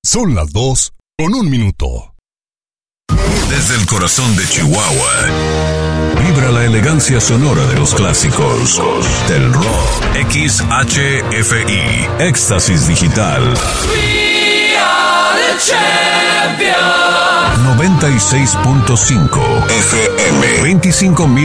Son las 2:01. Desde el corazón de Chihuahua, vibra la elegancia sonora de los clásicos del rock. XHFI, Éxtasis Digital. We are the champions. 96.5 FM, 25,000